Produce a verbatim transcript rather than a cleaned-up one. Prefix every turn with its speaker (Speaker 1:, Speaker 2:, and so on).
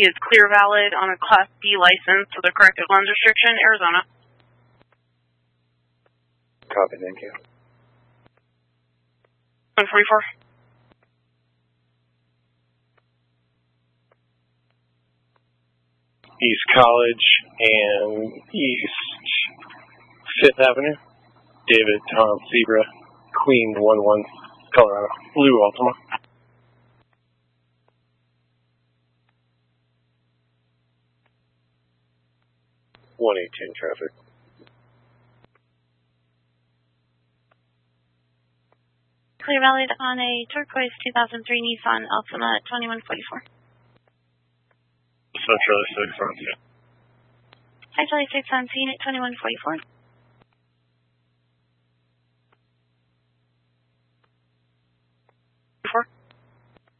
Speaker 1: is clear valid on a Class B license with a corrected lens restriction, Arizona.
Speaker 2: Copy, thank you.
Speaker 1: one forty-four.
Speaker 2: East College and East Fifth Avenue. David Tom Zebra, Queen one one, Colorado. Blue Altima. one eighteen traffic.
Speaker 3: Clear valid on a turquoise two thousand three Nissan Altima at twenty-one forty-four.
Speaker 2: So Charlie six on scene.
Speaker 3: Hi, Charlie six on scene at twenty-one forty-four.